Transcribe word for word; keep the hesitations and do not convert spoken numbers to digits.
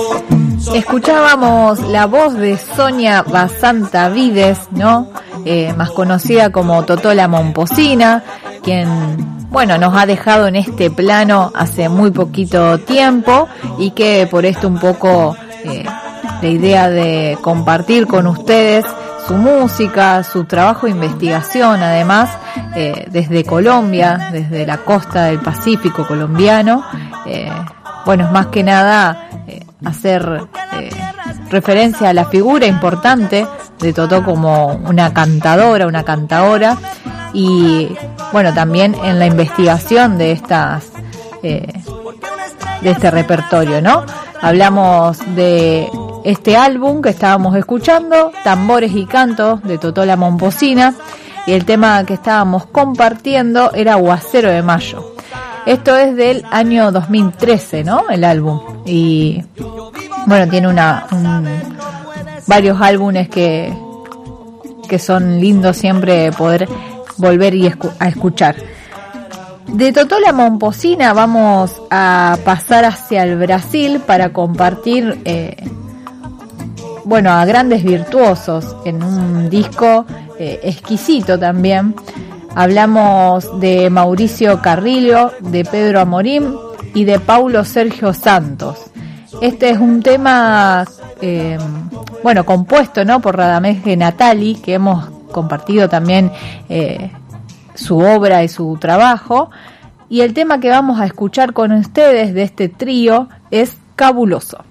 Escuchábamos la voz de Sonia Basanta Vides, ¿no? Eh, más conocida como Totó la Momposina, quien, bueno, nos ha dejado en este plano hace muy poquito tiempo y que por esto un poco eh, la idea de compartir con ustedes su música, su trabajo de investigación, además, eh, desde Colombia, desde la costa del Pacífico colombiano, eh, bueno, es más que nada eh, hacer eh, referencia a la figura importante de Totó como una cantadora, una cantaora, y bueno, también en la investigación de estas eh, de este repertorio, ¿no? Hablamos de este álbum que estábamos escuchando, Tambores y Cantos, de Totó la Momposina, y el tema que estábamos compartiendo era Aguacero de Mayo. Esto es del año dos mil trece, ¿no? El álbum. Y bueno, tiene una un, varios álbumes que, que son lindos siempre poder volver y escu- a escuchar. De Totó la Momposina vamos a pasar hacia el Brasil para compartir, eh, bueno, a grandes virtuosos en un disco eh, exquisito también. Hablamos de Mauricio Carrillo, de Pedro Amorim y de Paulo Sergio Santos. Este es un tema, eh, bueno, compuesto, ¿no?, por Radamés Natali, que hemos compartido también eh, su obra y su trabajo. Y el tema que vamos a escuchar con ustedes de este trío es Cabuloso.